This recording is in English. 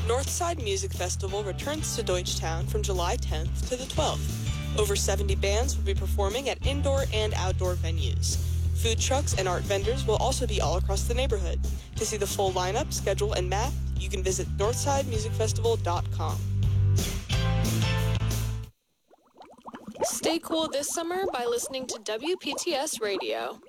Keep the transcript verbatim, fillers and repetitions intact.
Northside Music Festival returns to Deutschtown from July tenth to the twelfth. Over seventy bands will be performing at indoor and outdoor venues. Food trucks and art vendors will also be all across the neighborhood. To see the full lineup, schedule, and map, you can visit northside music festival dot com. Stay cool this summer by listening to W P T S Radio.